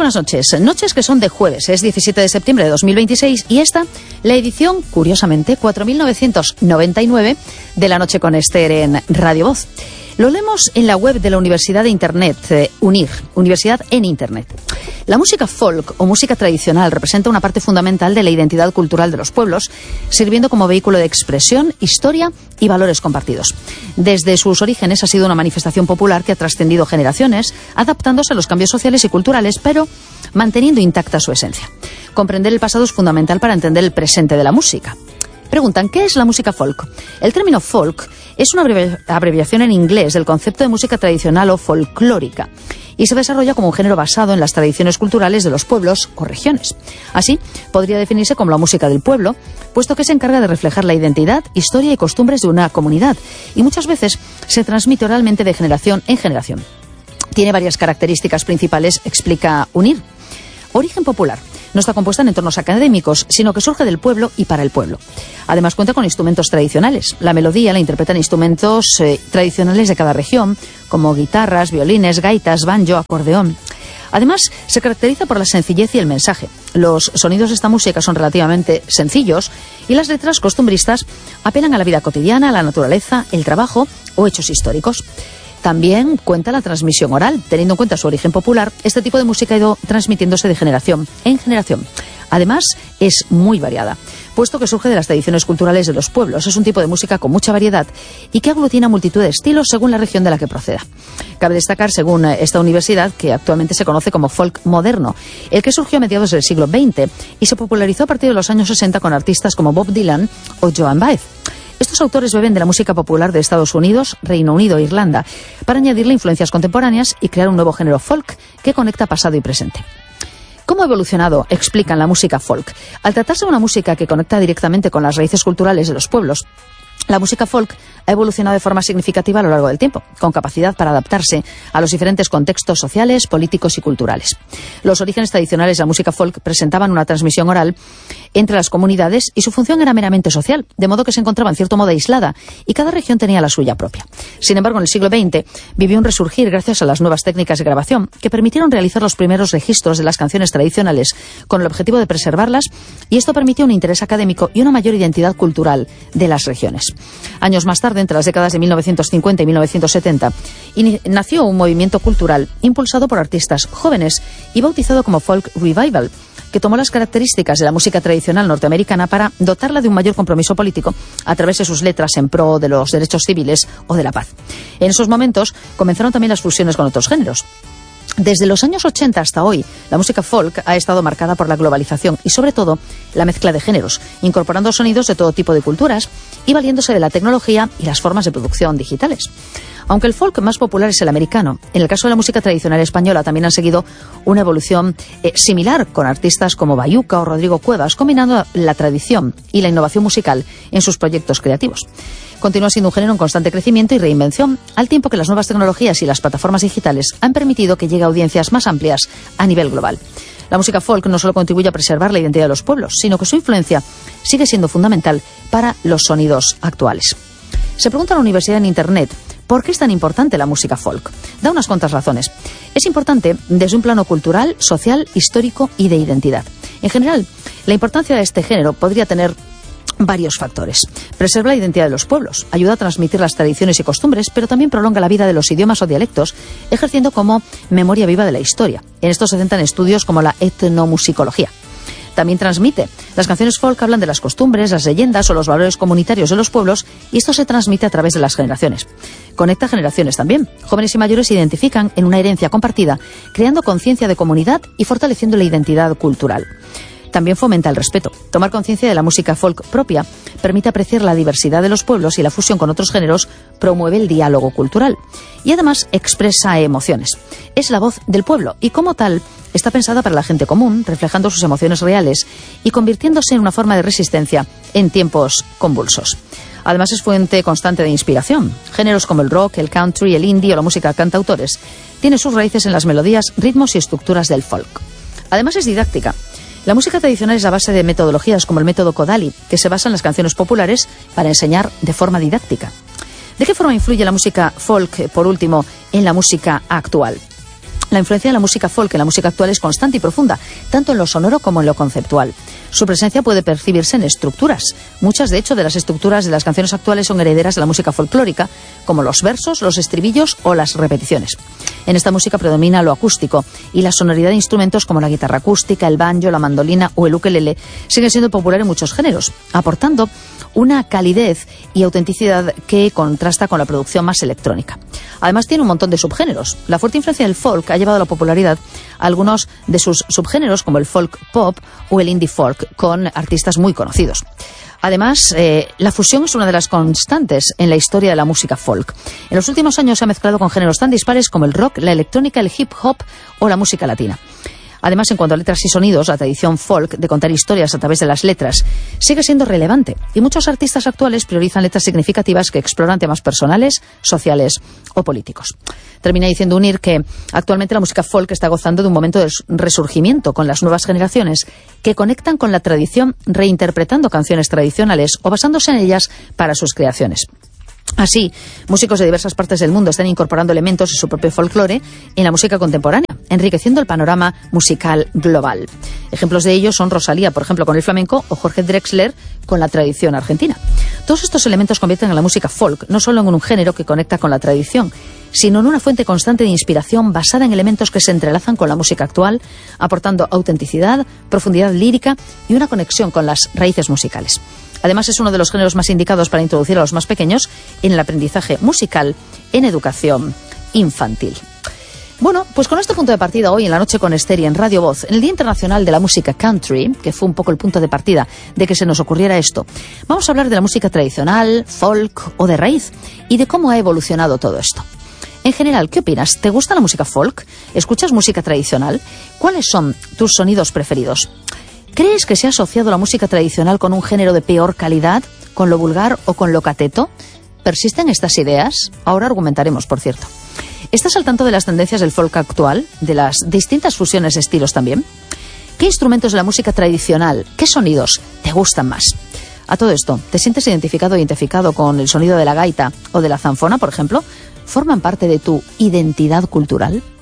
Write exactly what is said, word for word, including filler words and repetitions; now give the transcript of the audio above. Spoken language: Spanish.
buenas noches. Noches que son de jueves, es diecisiete de septiembre de dos mil veintiséis y esta, la edición, curiosamente, cuatro mil novecientos noventa y nueve de La Noche con Esther en Radio Voz. Lo leemos en la web de la Universidad de Internet, eh, UNIR, Universidad en Internet. La música folk o música tradicional representa una parte fundamental de la identidad cultural de los pueblos, sirviendo como vehículo de expresión, historia y valores compartidos. Desde sus orígenes ha sido una manifestación popular que ha trascendido generaciones, adaptándose a los cambios sociales y culturales, pero manteniendo intacta su esencia. Comprender el pasado es fundamental para entender el presente de la música. Preguntan, ¿qué es la música folk? El término folk es una abreviación en inglés del concepto de música tradicional o folclórica y se desarrolla como un género basado en las tradiciones culturales de los pueblos o regiones. Así, podría definirse como la música del pueblo, puesto que se encarga de reflejar la identidad, historia y costumbres de una comunidad y muchas veces se transmite oralmente de generación en generación. Tiene varias características principales, explica UNIR. Origen popular. No está compuesta en entornos académicos, sino que surge del pueblo y para el pueblo. Además cuenta con instrumentos tradicionales. La melodía la interpretan instrumentos eh, tradicionales de cada región, como guitarras, violines, gaitas, banjo, acordeón. Además, se caracteriza por la sencillez y el mensaje. Los sonidos de esta música son relativamente sencillos y las letras costumbristas apelan a la vida cotidiana, a la naturaleza, el trabajo o hechos históricos. También cuenta la transmisión oral. Teniendo en cuenta su origen popular, este tipo de música ha ido transmitiéndose de generación en generación. Además, es muy variada, puesto que surge de las tradiciones culturales de los pueblos. Es un tipo de música con mucha variedad y que aglutina multitud de estilos según la región de la que proceda. Cabe destacar, según esta universidad, que actualmente se conoce como folk moderno, el que surgió a mediados del siglo veinte y se popularizó a partir de los años sesenta con artistas como Bob Dylan o Joan Baez. Estos autores beben de la música popular de Estados Unidos, Reino Unido e Irlanda para añadirle influencias contemporáneas y crear un nuevo género folk que conecta pasado y presente. ¿Cómo ha evolucionado? Explican la música folk. Al tratarse de una música que conecta directamente con las raíces culturales de los pueblos, la música folk ha evolucionado de forma significativa a lo largo del tiempo, con capacidad para adaptarse a los diferentes contextos sociales, políticos y culturales. Los orígenes tradicionales de la música folk presentaban una transmisión oral entre las comunidades y su función era meramente social, de modo que se encontraba en cierto modo aislada y cada región tenía la suya propia. Sin embargo, en el siglo veinte vivió un resurgir gracias a las nuevas técnicas de grabación que permitieron realizar los primeros registros de las canciones tradicionales con el objetivo de preservarlas, y esto permitió un interés académico y una mayor identidad cultural de las regiones. Años más tarde, entre las décadas de mil novecientos cincuenta y mil novecientos setenta, nació un movimiento cultural impulsado por artistas jóvenes y bautizado como Folk Revival, que tomó las características de la música tradicional norteamericana para dotarla de un mayor compromiso político a través de sus letras en pro de los derechos civiles o de la paz. En esos momentos comenzaron también las fusiones con otros géneros. Desde los años ochenta hasta hoy, la música folk ha estado marcada por la globalización y, sobre todo, la mezcla de géneros, incorporando sonidos de todo tipo de culturas y valiéndose de la tecnología y las formas de producción digitales. Aunque el folk más popular es el americano, en el caso de la música tradicional española también han seguido una evolución eh, similar con artistas como Bayuca o Rodrigo Cuevas, combinando la tradición y la innovación musical en sus proyectos creativos. Continúa siendo un género en constante crecimiento y reinvención, al tiempo que las nuevas tecnologías y las plataformas digitales han permitido que llegue a audiencias más amplias a nivel global. La música folk no solo contribuye a preservar la identidad de los pueblos, sino que su influencia sigue siendo fundamental para los sonidos actuales. Se pregunta a la Universidad en Internet, ¿por qué es tan importante la música folk? Da unas cuantas razones. Es importante desde un plano cultural, social, histórico y de identidad. En general, la importancia de este género podría tener varios factores. Preserva la identidad de los pueblos, ayuda a transmitir las tradiciones y costumbres, pero también prolonga la vida de los idiomas o dialectos, ejerciendo como memoria viva de la historia. En esto se centran estudios como la etnomusicología. También transmite. Las canciones folk hablan de las costumbres, las leyendas o los valores comunitarios de los pueblos, y esto se transmite a través de las generaciones. Conecta generaciones también. Jóvenes y mayores se identifican en una herencia compartida, creando conciencia de comunidad y fortaleciendo la identidad cultural. También fomenta el respeto. Tomar conciencia de la música folk propia permite apreciar la diversidad de los pueblos, y la fusión con otros géneros promueve el diálogo cultural. Y además expresa emociones. Es la voz del pueblo y, como tal, está pensada para la gente común, reflejando sus emociones reales y convirtiéndose en una forma de resistencia en tiempos convulsos. Además es fuente constante de inspiración. Géneros como el rock, el country, el indie o la música cantautores tienen sus raíces en las melodías, ritmos y estructuras del folk. Además es didáctica. La música tradicional es la base de metodologías como el método Kodály, que se basa en las canciones populares para enseñar de forma didáctica. ¿De qué forma influye la música folk, por último, en la música actual? La influencia de la música folk en la música actual es constante y profunda, tanto en lo sonoro como en lo conceptual. Su presencia puede percibirse en estructuras. Muchas, de hecho, de las estructuras de las canciones actuales son herederas de la música folclórica, como los versos, los estribillos o las repeticiones. En esta música predomina lo acústico, y la sonoridad de instrumentos como la guitarra acústica, el banjo, la mandolina o el ukelele sigue siendo popular en muchos géneros, aportando una calidez y autenticidad que contrasta con la producción más electrónica. Además, tiene un montón de subgéneros. La fuerte influencia del folk ha llevado a la popularidad a algunos de sus subgéneros, como el folk pop o el indie folk, con artistas muy conocidos. Además, eh, la fusión es una de las constantes en la historia de la música folk. En los últimos años se ha mezclado con géneros tan dispares como el rock, la electrónica, el hip hop o la música latina. Además, en cuanto a letras y sonidos, la tradición folk de contar historias a través de las letras sigue siendo relevante, y muchos artistas actuales priorizan letras significativas que exploran temas personales, sociales o políticos. Termina diciendo Unir que actualmente la música folk está gozando de un momento de resurgimiento con las nuevas generaciones que conectan con la tradición reinterpretando canciones tradicionales o basándose en ellas para sus creaciones. Así, músicos de diversas partes del mundo están incorporando elementos de su propio folclore en la música contemporánea, enriqueciendo el panorama musical global. Ejemplos de ello son Rosalía, por ejemplo, con el flamenco, o Jorge Drexler con la tradición argentina. Todos estos elementos convierten a la música folk no solo en un género que conecta con la tradición, sino en una fuente constante de inspiración basada en elementos que se entrelazan con la música actual, aportando autenticidad, profundidad lírica y una conexión con las raíces musicales. Además, es uno de los géneros más indicados para introducir a los más pequeños en el aprendizaje musical en educación infantil. Bueno, pues con este punto de partida hoy en la noche con Esther y en Radio Voz, en el Día Internacional de la Música Country, que fue un poco el punto de partida de que se nos ocurriera esto, vamos a hablar de la música tradicional, folk o de raíz y de cómo ha evolucionado todo esto. En general, ¿qué opinas? ¿Te gusta la música folk? ¿Escuchas música tradicional? ¿Cuáles son tus sonidos preferidos? ¿Crees que se ha asociado la música tradicional con un género de peor calidad, con lo vulgar o con lo cateto? ¿Persisten estas ideas? Ahora argumentaremos, por cierto. ¿Estás al tanto de las tendencias del folk actual, de las distintas fusiones de estilos también? ¿Qué instrumentos de la música tradicional, qué sonidos te gustan más? A todo esto, ¿te sientes identificado o identificado con el sonido de la gaita o de la zanfona, por ejemplo? ¿Forman parte de tu identidad cultural?